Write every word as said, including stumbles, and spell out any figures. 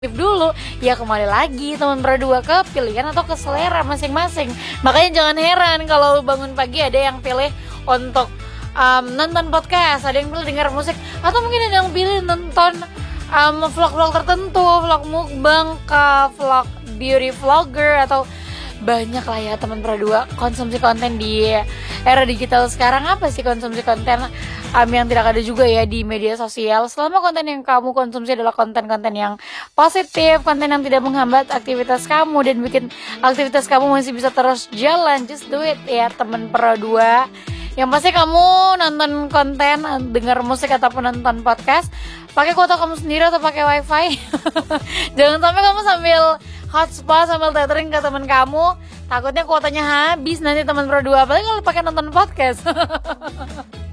dulu ya, kembali lagi teman berdua ke pilihan atau ke selera masing-masing. Makanya jangan heran kalau bangun pagi ada yang pilih untuk um, nonton podcast, ada yang pilih dengar musik, atau mungkin ada yang pilih nonton um, vlog-vlog tertentu, vlog mukbang, ke vlog beauty vlogger, atau banyak lah ya teman berdua konsumsi konten di era digital sekarang. Apa sih konsumsi konten um, yang tidak ada juga ya di media sosial, selama konten yang kamu konsumsi adalah konten-konten yang positif, konten yang tidak menghambat aktivitas kamu dan bikin aktivitas kamu masih bisa terus jalan, just do it ya teman berdua. Yang pasti kamu nonton konten, dengar musik ataupun nonton podcast, pakai kuota kamu sendiri atau pakai wifi. Jangan sampai kamu sambil hotspot sambil tethering ke teman kamu, takutnya kuotanya habis nanti teman berdua, apalagi kalau pakai nonton podcast.